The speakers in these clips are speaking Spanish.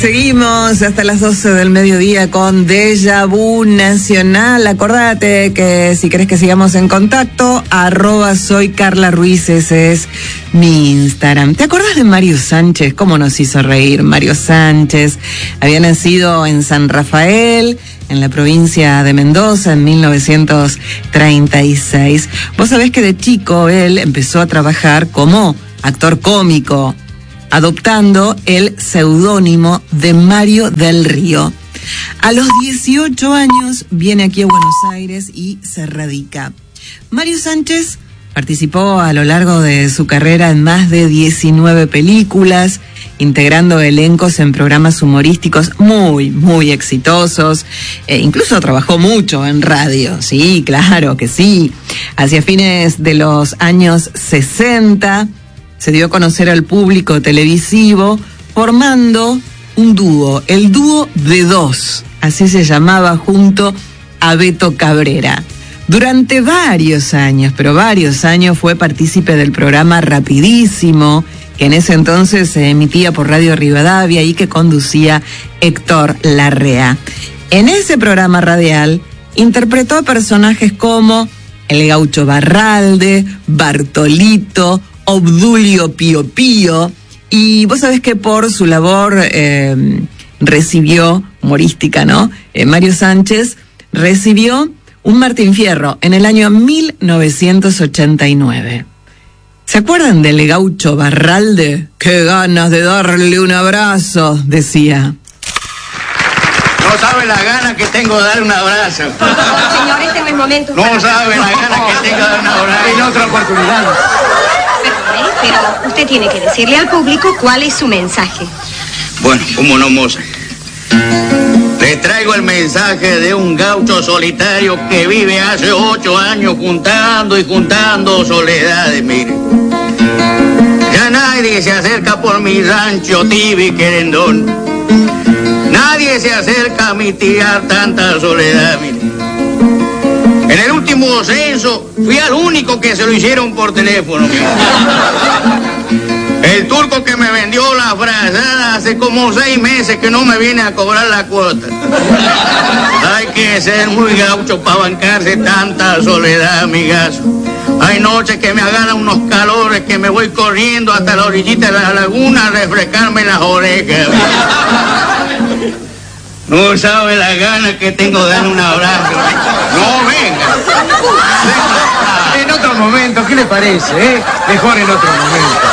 Seguimos hasta las 12 del mediodía con Déjà Vu Nacional. Acordate que si querés que sigamos en contacto, @soy Carla Ruiz, ese es mi Instagram. ¿Te acordás de Mario Sánchez? ¿Cómo nos hizo reír Mario Sánchez? Había nacido en San Rafael, en la provincia de Mendoza, en 1936. Vos sabés que de chico él empezó a trabajar como actor cómico, adoptando el seudónimo de Mario del Río. A los 18 años viene aquí a Buenos Aires y se radica. Mario Sánchez participó a lo largo de su carrera en más de 19 películas, integrando elencos en programas humorísticos muy exitosos. Incluso trabajó mucho en radio, sí, claro que sí. Hacia fines de los años 60... se dio a conocer al público televisivo formando un dúo, el dúo de dos, así se llamaba, junto a Beto Cabrera. Durante varios años fue partícipe del programa Rapidísimo, que en ese entonces se emitía por Radio Rivadavia y que conducía Héctor Larrea. En ese programa radial interpretó a personajes como el Gaucho Barralde, Bartolito, Obdulio Pío Pío, y vos sabés que por su labor recibió, humorística, ¿no? Mario Sánchez recibió un Martín Fierro en el año 1989. ¿Se acuerdan del Gaucho Barralde? ¡Qué ganas de darle un abrazo!, decía. No sabe la gana que tengo de dar un abrazo. Señor, este no es momento. No sabe la gana que tengo de dar un abrazo. En otra oportunidad. Pero usted tiene que decirle al público cuál es su mensaje. Bueno, cómo no, moza. Le traigo el mensaje de un gaucho solitario que vive hace 8 años juntando y juntando soledades, mire. Ya nadie se acerca por mi rancho tibio y querendón. Nadie se acerca a mitigar tanta soledad, mire. En el último censo fui al único que se lo hicieron por teléfono. El turco que me vendió la frazada hace como 6 meses que no me viene a cobrar la cuota. Hay que ser muy gaucho para bancarse tanta soledad, amigazo. Hay noches que me agarran unos calores que me voy corriendo hasta la orillita de la laguna a refrescarme las orejas. No sabe la gana que tengo de dar un abrazo. No, venga. En otro momento, ¿qué le parece, Mejor en otro momento.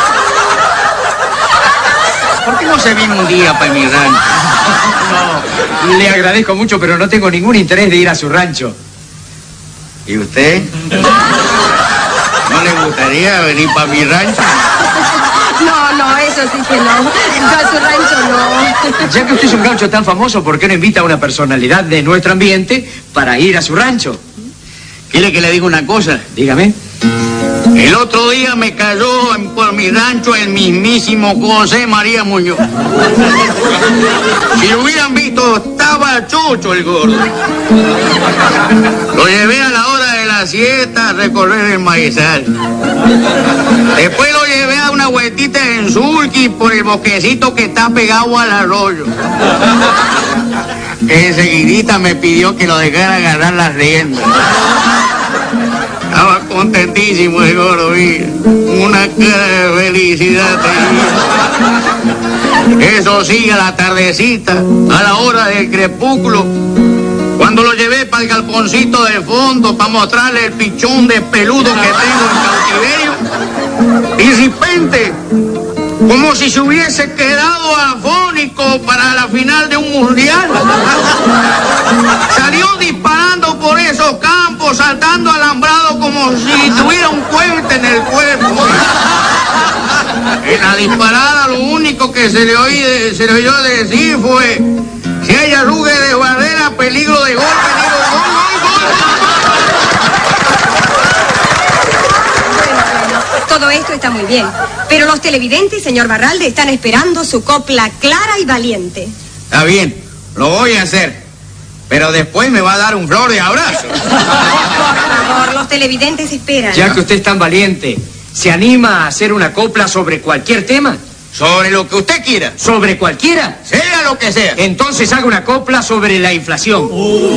¿Por qué no se viene un día para mi rancho? No, le agradezco mucho, pero no tengo ningún interés de ir a su rancho. ¿Y usted? ¿No le gustaría venir para mi rancho? No, eso sí que no. Yo a su rancho no. Ya que usted es un gaucho tan famoso, ¿por qué no invita a una personalidad de nuestro ambiente para ir a su rancho? ¿Quiere que le diga una cosa? Dígame. El otro día me cayó por mi rancho el mismísimo José María Muñoz. Si lo hubieran visto, estaba chucho el gordo. Lo llevé a la hora de la siesta a recorrer el maizal. Después lo llevé a una vueltita en Sulki por el bosquecito que está pegado al arroyo. Enseguidita me pidió que lo dejara agarrar las riendas. Estaba contentísimo el gordo, mira. Una cara de felicidad tenía. Eso sí, a la tardecita, a la hora del crepúsculo, cuando lo llevé para el galponcito del fondo para mostrarle el pichón de peludo que tengo en cautiverio, y de repente, como si se hubiese quedado afónico para la final de un mundial, salió disparando por esos campos, saltando alambrado como si tuviera un cohete en el cuerpo. En la disparada lo único que se le oyó decir fue: si hay arrugue de barrera, peligro de gol, peligro de gol, gol. Todo esto está muy bien, pero los televidentes, señor Barralde, están esperando su copla clara y valiente. Está bien, lo voy a hacer, pero después me va a dar un flor de abrazo. Por favor, los televidentes esperan. Ya que usted es tan valiente, ¿se anima a hacer una copla sobre cualquier tema? Sobre lo que usted quiera. ¿Sobre cualquiera? Sea lo que sea. Entonces haga una copla sobre la inflación.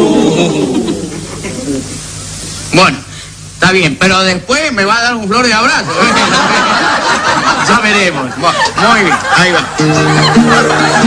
Bueno, está bien, pero después me va a dar un flor de abrazo. Ya veremos. Muy bien, ahí va.